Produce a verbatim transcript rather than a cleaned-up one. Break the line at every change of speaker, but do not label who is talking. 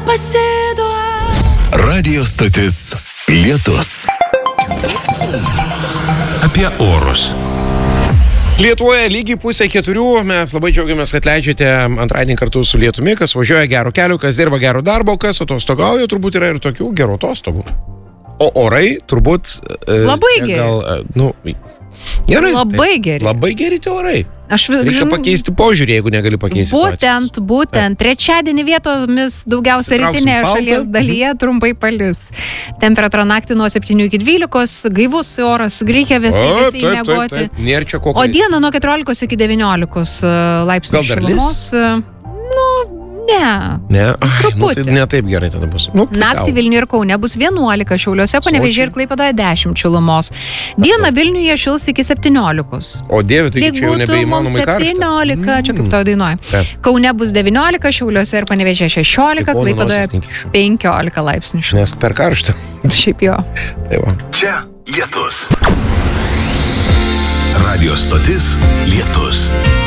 Radio stotis Lietus. Apie orus.
Lietuvoje lygiai pusė keturių. Mes labai džiaugiamės, kad leidžiate antradienį kartu su lietumi, kas važiuoja gero keliu, kas dirba gero darbo, kas atostogauja, turbūt yra ir tokių gerų atostogų. O orai turbūt...
Labai geri.
Gal, nu, gerai.
Labai geri.
Labai geri tie orai.
Aš
Reikia pakeisti požiūrį, jeigu negali pakeisti
Būtent,
situacijos.
būtent. Trečiadienį vietomis daugiausia rytinėje šalies dalyje trumpai palis. Temperatūra naktį nuo septynių iki dvylikos, gaivus oras, reikia vėsiai, vėsiai miegoti.
Nėra čia ko
O dieną nuo keturiolikos iki devyniolikos laipsnių
Gal dar
šilumos. Nu, ne.
Ne, ai, nu,
Truputį.
tai ne taip gerai tada bus. Nu,
Naktį Vilniuje ir Kaune bus vienuolika, Šiauliuose, Panevėžyje ir Klaipėdoje dešimt šilumos. Dieną Vilniuje šils iki septyniolikos.
O Dieve, tai
Lyg
čia jau
būtų mums
nebeįmanomai karšta.
septyniolika, čia kaip tau dainuoja.
Taip.
Kaune bus devyniolika, Šiauliuose ir Panevėžyje šešiolika,
Tai pono
Klaipėdoje
nosies nekišiu.
penkiolika laipsnių šilumos.
Nes per karštą.
Šiaip jo.
Tai va.
Čia Lietus. Radio stotis Lietus.